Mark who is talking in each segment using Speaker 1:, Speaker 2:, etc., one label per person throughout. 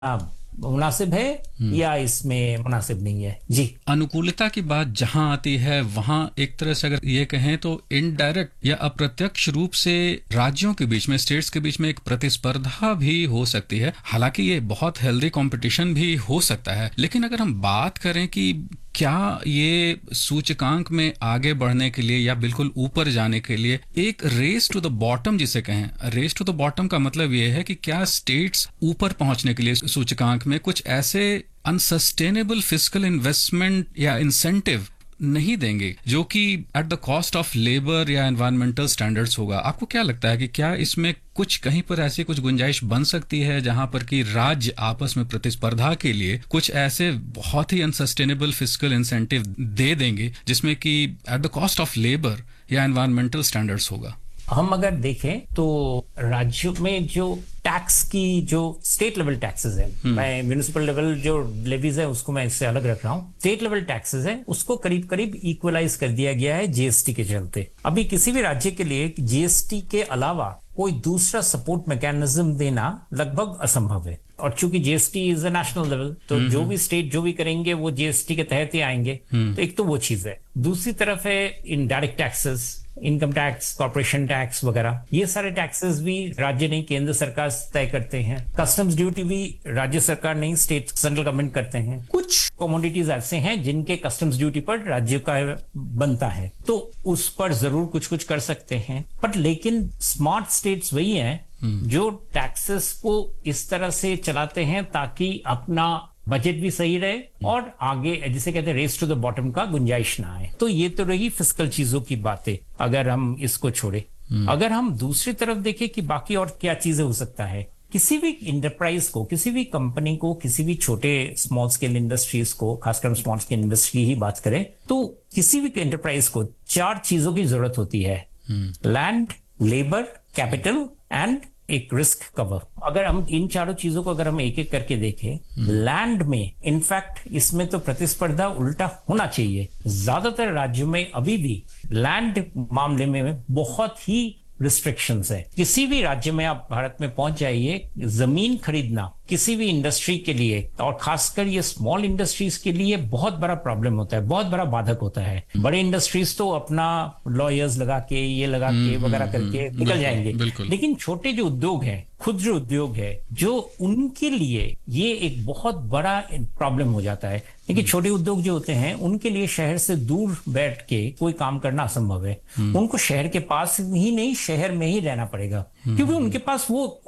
Speaker 1: मुनासिब है या इसमें मुनासिब नहीं है। जी,
Speaker 2: अनुकूलता की बात जहां आती है वहां एक तरह से अगर ये कहें तो इनडायरेक्ट या अप्रत्यक्ष रूप से राज्यों के बीच में, स्टेट्स के बीच में एक प्रतिस्पर्धा भी हो सकती है। हालांकि ये बहुत हेल्दी कंपटीशन भी हो सकता है, लेकिन अगर हम बात करें कि क्या ये सूचकांक में आगे बढ़ने के लिए या बिल्कुल ऊपर जाने के लिए एक रेस टू द बॉटम जिसे कहें, रेस टू द बॉटम का मतलब ये है कि क्या स्टेट्स ऊपर पहुंचने के लिए सूचकांक में कुछ ऐसे अनसस्टेनेबल फिस्कल इन्वेस्टमेंट या इंसेंटिव नहीं देंगे जो कि at the cost of labour या एनवायरमेंटल स्टैंडर्ड्स होगा? आपको क्या लगता है कि क्या इसमें कुछ कहीं पर ऐसी कुछ गुंजाइश बन सकती है जहां पर कि राज्य आपस में प्रतिस्पर्धा के लिए कुछ ऐसे बहुत ही अनसस्टेनेबल फिस्कल इंसेंटिव दे देंगे जिसमें कि at the cost of labour या एनवायरमेंटल स्टैंडर्ड्स होगा?
Speaker 1: हम अगर देखें तो राज्यों में जो टैक्स की जो स्टेट लेवल टैक्सेस है, मैं म्यूनिसिपल लेवल जो लेवीज है उसको मैं इससे अलग रख रहा हूँ, स्टेट लेवल टैक्सेस है उसको करीब करीब इक्वलाइज कर दिया गया है जीएसटी के चलते। अभी किसी भी राज्य के लिए जीएसटी के अलावा कोई दूसरा सपोर्ट मैकेनिज्म देना लगभग असंभव है। और चूंकि GST is a national level, तो जो भी स्टेट जो भी करेंगे वो जीएसटी के तहत ही आएंगे। तो एक तो वो चीज है। दूसरी तरफ है indirect taxes, income tax, corporation tax वगैरह, ये सारे टैक्सेस भी राज्य नहीं केंद्र सरकार तय करते हैं। कस्टम्स ड्यूटी भी राज्य सरकार नहीं स्टेट सेंट्रल गवर्नमेंट करते हैं। कुछ कमोडिटीज ऐसे हैं जिनके कस्टम्स ड्यूटी पर राज्य का बनता है, तो उस पर जरूर कुछ कुछ कर सकते हैं। बट लेकिन स्मार्ट स्टेट्स वही हैं जो टैक्सेस को इस तरह से चलाते हैं ताकि अपना बजट भी सही रहे और आगे जिसे कहते हैं रेस टू द बॉटम का गुंजाइश ना आए। तो ये तो रही फिस्कल चीजों की बातें, अगर हम इसको छोड़े। अगर हम दूसरी तरफ देखें कि बाकी और क्या चीजें हो सकता है, किसी भी इंटरप्राइज को, किसी भी कंपनी को, किसी भी छोटे स्मॉल स्केल इंडस्ट्रीज को, खासकर स्मॉल स्केल इंडस्ट्री ही बात करें तो किसी भी इंटरप्राइज को 4 चीजों की जरूरत होती है: लैंड, लेबर, कैपिटल एंड एक रिस्क कवर। अगर हम इन चारों चीजों को अगर हम एक एक करके देखें, लैंड में इनफैक्ट इसमें तो प्रतिस्पर्धा उल्टा होना चाहिए। ज्यादातर राज्यों में अभी भी लैंड मामले में बहुत ही रिस्ट्रिक्शंस है। किसी भी राज्य में आप भारत में पहुंच जाइए, जमीन खरीदना किसी भी इंडस्ट्री के लिए और खासकर ये स्मॉल इंडस्ट्रीज के लिए बहुत बड़ा प्रॉब्लम होता है, बहुत बड़ा बाधक होता है। बड़े इंडस्ट्रीज तो अपना लॉयर्स लगा के, ये लगा के वगैरह करके निकल जाएंगे, लेकिन छोटे जो उद्योग हैं, खुदरा उद्योग है, जो उनके लिए ये एक बहुत बड़ा प्रॉब्लम हो जाता है। देखिए छोटे उद्योग जो होते हैं उनके लिए शहर से दूर बैठ के कोई काम करना असंभव है। उनको शहर के पास ही नहीं, शहर में ही रहना पड़ेगा, क्योंकि उनके पास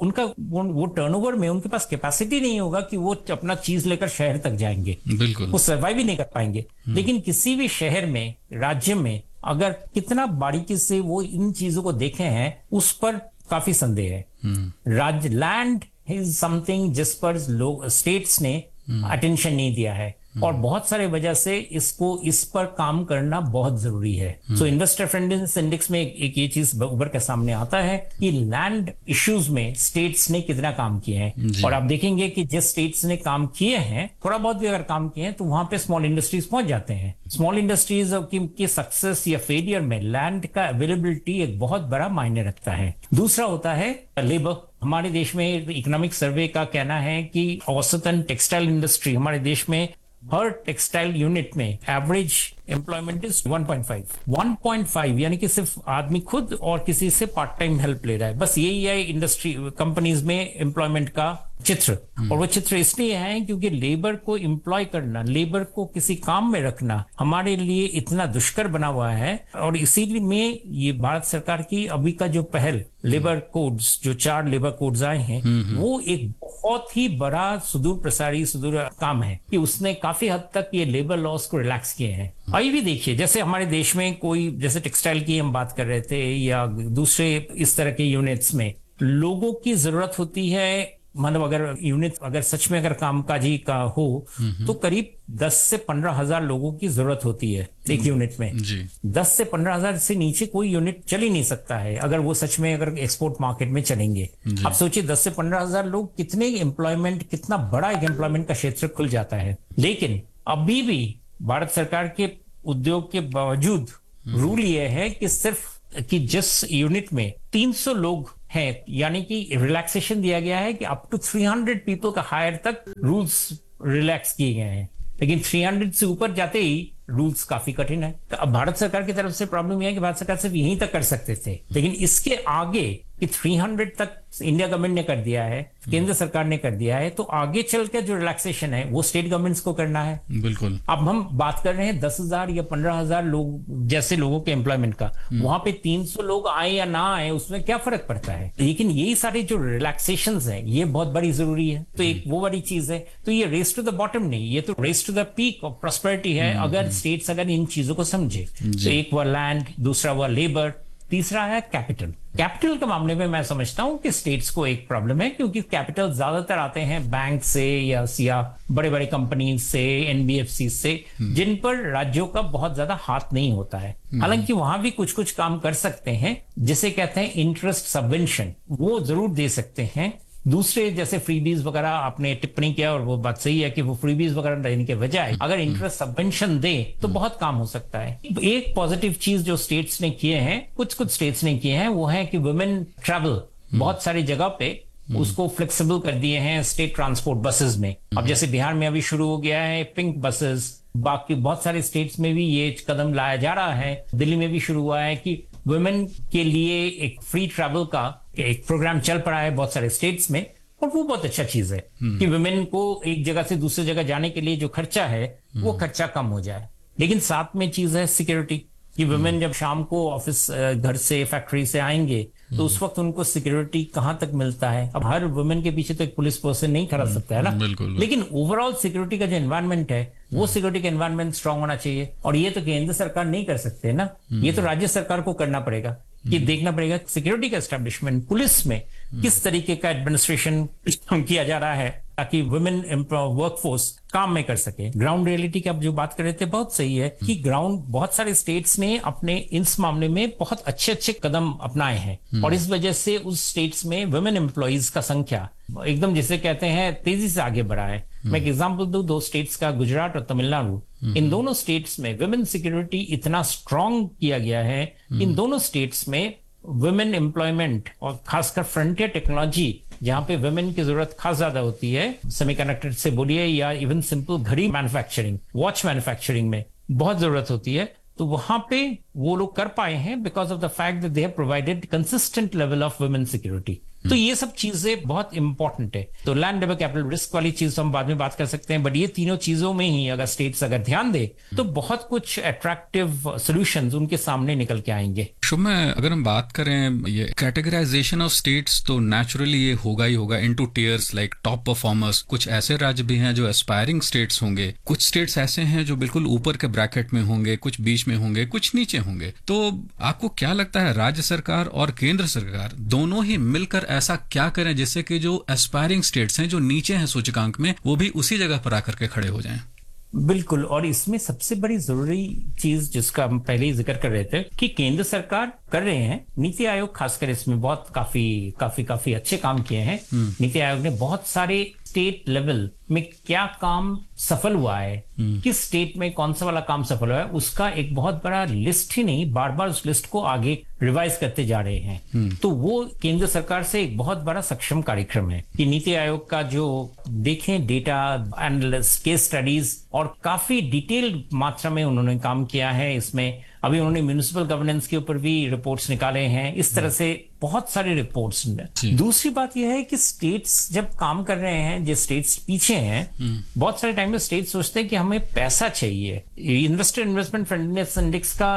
Speaker 1: वो टर्नओवर में उनके पास कैपेसिटी नहीं होगा कि वो अपना चीज लेकर शहर तक जाएंगे। बिल्कुल, वो सर्वाइव ही नहीं कर पाएंगे। लेकिन किसी भी शहर में, राज्य में अगर कितना बारीकी से वो इन चीजों को देखे हैं, उस पर काफी संदेह है। राज्य लैंड इज समथिंग जिस पर लोग स्टेट्स ने अटेंशन नहीं दिया है और बहुत सारे वजह से इस पर काम करना बहुत जरूरी है। सो इन्वेस्टर फ्रेंडलीनेस इंडेक्स में एक ये चीज उभर के सामने आता है कि लैंड इश्यूज में स्टेट्स ने कितना काम किए हैं। और आप देखेंगे कि जिस स्टेट्स ने काम किए हैं, थोड़ा बहुत भी अगर काम किए हैं, तो वहां पे स्मॉल इंडस्ट्रीज पहुंच जाते हैं। स्मॉल इंडस्ट्रीज की सक्सेस या फेलियर में लैंड का अवेलेबिलिटी एक बहुत बड़ा मायने रखता है। दूसरा होता है लेबर। हमारे देश में इकोनॉमिक सर्वे का कहना है कि औसतन टेक्सटाइल इंडस्ट्री हमारे देश में हर टेक्सटाइल यूनिट में एवरेज एम्प्लॉयमेंट इज 1.5 यानी कि सिर्फ आदमी खुद और किसी से पार्ट टाइम हेल्प ले रहा है। बस यही है इंडस्ट्री कंपनीज में एम्प्लॉयमेंट का चित्र। और वो चित्र इसलिए है क्योंकि लेबर को एम्प्लॉय करना, लेबर को किसी काम में रखना हमारे लिए इतना दुष्कर बना हुआ है। और इसीलिए में ये भारत सरकार की अभी का जो पहल लेबर कोड्स, जो 4 लेबर कोड्स आए हैं, वो एक बहुत ही बड़ा सुदूर काम है कि उसने काफी हद तक ये लेबर लॉस को रिलैक्स किए हैं। अभी भी देखिए, जैसे हमारे देश में कोई, जैसे टेक्सटाइल की हम बात कर रहे थे या दूसरे इस तरह के यूनिट्स में लोगों की जरूरत होती है। मतलब अगर यूनिट अगर सच में अगर कामकाजी का हो तो करीब 10 से 15 हजार लोगों की जरूरत होती है एक यूनिट में। 10 से 15 हजार से नीचे कोई यूनिट चल ही नहीं सकता है अगर वो सच में अगर एक्सपोर्ट मार्केट में चलेंगे। आप सोचिए 10 से 15 हजार लोग, कितने एम्प्लॉयमेंट, कितना बड़ा एक एम्प्लॉयमेंट का क्षेत्र खुल जाता है। लेकिन अभी भी भारत सरकार के उद्योग के बावजूद रूल ये है कि सिर्फ कि जिस यूनिट में 300 लोग है, यानी कि रिलैक्सेशन दिया गया है कि अप टू 300 पीपल का हायर तक रूल्स रिलैक्स किए गए हैं, लेकिन 300 से ऊपर जाते ही रूल्स काफी कठिन है। तो अब भारत सरकार की तरफ से प्रॉब्लम यह है कि भारत सरकार सिर्फ यहीं तक कर सकते थे, लेकिन इसके आगे कि 300 तक इंडिया गवर्नमेंट ने कर दिया है, केंद्र सरकार ने कर दिया है, तो आगे चल के जो रिलैक्सेशन है वो स्टेट गवर्नमेंट्स को करना है।
Speaker 2: बिल्कुल।
Speaker 1: अब हम बात कर रहे हैं 10,000 या 15,000 लोग जैसे लोगों के एम्प्लॉयमेंट का, वहां पे 300 लोग आए या ना आए उसमें क्या फर्क पड़ता है, लेकिन यही सारे जो रिलैक्सेशंस हैं ये बहुत बड़ी जरूरी है। तो एक वो बड़ी चीज है, तो ये रेस टू द बॉटम नहीं, ये तो raise to the peak of prosperity है अगर स्टेट्स अगर इन चीजों को समझे। तो एक हुआ लैंड, दूसरा हुआ लेबर, तीसरा है कैपिटल। कैपिटल के मामले में मैं समझता हूं कि स्टेट्स को एक प्रॉब्लम है, क्योंकि कैपिटल ज्यादातर आते हैं बैंक से या बड़े बड़े कंपनी से, एनबीएफसी से, जिन पर राज्यों का बहुत ज्यादा हाथ नहीं होता है। हालांकि वहां भी कुछ कुछ काम कर सकते हैं, जिसे कहते हैं इंटरेस्ट सबवेंशन, वो जरूर दे सकते हैं। दूसरे जैसे फ्रीबीज वगैरह आपने टिप्पणी किया और वो बात सही है कि वो फ्रीबीज वगैरह देने के बजाय अगर इंटरेस्ट सबवेंशन दे तो बहुत काम हो सकता है। एक पॉजिटिव चीज जो स्टेट्स ने किए हैं, कुछ स्टेट्स ने किए हैं, वो है कि वुमेन ट्रैवल बहुत सारी जगह पे उसको फ्लेक्सिबल कर दिए हैं स्टेट ट्रांसपोर्ट बसेस में। अब जैसे बिहार में अभी शुरू हो गया है पिंक बसेस, बाकी बहुत सारे स्टेट्स में भी ये कदम लाया जा रहा है। दिल्ली में भी शुरू हुआ है कि वुमेन के लिए एक फ्री ट्रैवल का एक प्रोग्राम चल पड़ा है बहुत सारे स्टेट्स में, और वो बहुत अच्छा चीज है कि वुमेन को एक जगह से दूसरी जगह जाने के लिए जो खर्चा है वो खर्चा कम हो जाए। लेकिन साथ में चीज है सिक्योरिटी, कि वुमेन जब शाम को ऑफिस घर से फैक्ट्री से आएंगे तो उस वक्त उनको सिक्योरिटी कहां तक मिलता है। अब हर वुमेन के पीछे तो एक पुलिस पर्सन नहीं खड़ा सकता है ना,
Speaker 2: बिल्कुल।
Speaker 1: लेकिन ओवरऑल सिक्योरिटी का जो एनवायरनमेंट है वो सिक्योरिटी का एनवायरनमेंट स्ट्रांग होना चाहिए, और ये तो केंद्र सरकार नहीं कर सकते ना, ये तो राज्य सरकार को करना पड़ेगा कि देखना पड़ेगा सिक्योरिटी का एस्टेब्लिशमेंट, पुलिस में किस तरीके का एडमिनिस्ट्रेशन किया जा रहा है ताकि वुमेन वर्कफोर्स काम में कर सके। ग्राउंड रियलिटी की आप जो बात कर रहे थे बहुत सही है कि ग्राउंड बहुत सारे स्टेट्स ने अपने इस मामले में बहुत अच्छे कदम अपनाए हैं, और इस वजह से उस स्टेट्स में वुमेन एम्प्लॉइज का संख्या एकदम जिसे कहते हैं तेजी से आगे बढ़ा है। मैं एक एग्जांपल दूं, दो स्टेट्स का, गुजरात और तमिलनाडु, इन दोनों स्टेट्स में वुमेन सिक्योरिटी इतना स्ट्रांग किया गया है, इन दोनों स्टेट्स में वुमेन एम्प्लॉयमेंट और खासकर फ्रंटियर टेक्नोलॉजी जहां पे वुमेन की जरूरत खास ज्यादा होती है, सेमीकंडक्टर से बोलिए या इवन सिंपल घड़ी मैन्युफैक्चरिंग, वॉच मैन्युफैक्चरिंग में बहुत जरूरत होती है, तो वहां पे वो लोग कर पाए हैं because of the fact that they have provided consistent level of women security. तो ये सब चीजें बहुत इंपॉर्टेंट है। तो लैंड लेबर कैपिटल रिस्क वाली चीज तो हम बाद में बात कर सकते हैं, बट ये तीनों चीजों में ही अगर स्टेट्स अगर ध्यान दे तो बहुत कुछ अट्रैक्टिव सॉल्यूशंस उनके सामने निकल के आएंगे।
Speaker 2: शुभ में अगर हम बात करें ये कैटेगराइजेशन ऑफ स्टेट्स, तो नेचुरली ये होगा ही होगा into tears, like top performers. कुछ ऐसे राज्य भी हैं जो एस्पायरिंग स्टेट्स होंगे, कुछ स्टेट्स ऐसे हैं जो बिल्कुल ऊपर के ब्रैकेट में होंगे, कुछ बीच में होंगे, कुछ नीचे होंगे। तो आपको क्या लगता है राज्य सरकार और केंद्र सरकार दोनों ही मिलकर ऐसा क्या करें जिससे कि जो एस्पायरिंग स्टेट्स हैं जो नीचे हैं सूचकांक में, वो भी उसी जगह पर आकर के खड़े हो जाएं?
Speaker 1: बिल्कुल, और इसमें सबसे बड़ी जरूरी चीज जिसका हम पहले ही जिक्र कर रहे थे कि केंद्र सरकार कर रहे हैं, नीति आयोग खासकर इसमें बहुत काफी अच्छे काम किए हैं। नीति आयोग ने बहुत सारे स्टेट लेवल में क्या काम सफल हुआ है, किस स्टेट में कौन सा वाला काम सफल हुआ है, उसका एक बहुत बड़ा लिस्ट ही नहीं, बार बार उस लिस्ट को आगे रिवाइज करते जा रहे हैं। तो वो केंद्र सरकार से एक बहुत बड़ा सक्षम कार्यक्रम है कि नीति आयोग का जो देखें डेटा एनालिसिस, केस स्टडीज, और काफी डिटेल्ड मात्रा में उन्होंने काम किया है इसमें। अभी उन्होंने म्युनिसिपल गवर्नेंस के ऊपर भी रिपोर्ट्स निकाले हैं, इस तरह से बहुत सारे रिपोर्ट्स। दूसरी बात यह है कि स्टेट्स जब काम कर रहे हैं, जो स्टेट्स पीछे हैं, बहुत सारे टाइम में स्टेट्स सोचते हैं कि हमें पैसा चाहिए। इन्वेस्टमेंट फ्रेंडलीनेस इंडेक्स का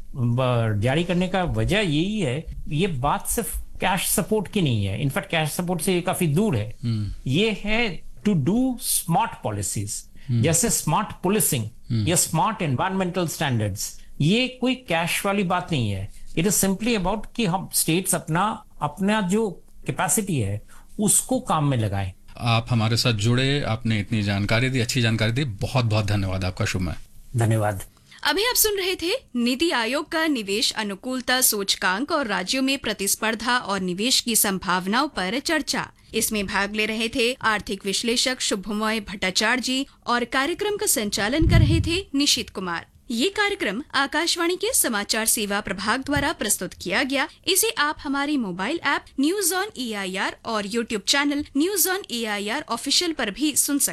Speaker 1: जारी करने का वजह यही है, ये बात सिर्फ कैश सपोर्ट की नहीं है, इनफैक्ट कैश सपोर्ट से ये काफी दूर है। ये है टू डू स्मार्ट पॉलिसीज, जैसे स्मार्ट पुलिसिंग या स्मार्ट एनवायरमेंटल स्टैंडर्ड्स। ये कोई कैश वाली बात नहीं है, इट इज सिंपली अबाउट कि हम स्टेट्स अपना जो कैपेसिटी है उसको काम में लगाएं।
Speaker 2: आप हमारे साथ जुड़े, आपने इतनी जानकारी दी, अच्छी जानकारी दी, बहुत बहुत धन्यवाद आपका। शुभ में
Speaker 1: धन्यवाद।
Speaker 3: अभी आप सुन रहे थे नीति आयोग का निवेश अनुकूलता सूचकांक और राज्यों में प्रतिस्पर्धा और निवेश की संभावनाओं पर चर्चा। इसमें भाग ले रहे थे आर्थिक विश्लेषक शुभमय भट्टाचार्य जी और कार्यक्रम का संचालन कर रहे थे निशित कुमार। ये कार्यक्रम आकाशवाणी के समाचार सेवा प्रभाग द्वारा प्रस्तुत किया गया। इसे आप हमारी mobile app news on EIR और YouTube channel news on EIR official पर भी सुन सकते हैं।